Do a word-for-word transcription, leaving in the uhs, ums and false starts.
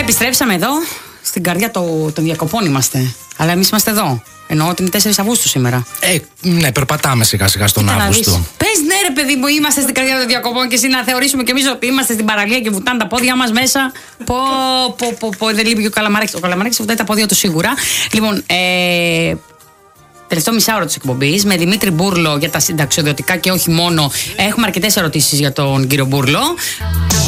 Επιστρέψαμε εδώ. Στην καρδιά των το διακοπών είμαστε. Αλλά εμείς είμαστε εδώ. Εννοώ ότι είναι τέσσερις Αυγούστου σήμερα. Ε, ναι, περπατάμε σιγά σιγά στον Κοίτα Αύγουστο. Πες ναι, ρε παιδί μου, είμαστε στην καρδιά των διακοπών και εσύ να θεωρήσουμε κι εμείς ότι είμαστε στην παραλία και βουτάνε τα πόδια μας μέσα. Πω, πω, πω, πω, δεν λείπει και ο Καλαμαράκης. Ο Καλαμαράκης βουτάει τα πόδια του σίγουρα. Λοιπόν, ε. Τελευταίο μισάωρο της εκπομπής με Δημήτρη Μπούρλο για τα συνταξιοδοτικά και όχι μόνο. Έχουμε αρκετές ερωτήσεις για τον κύριο Μπούρλο.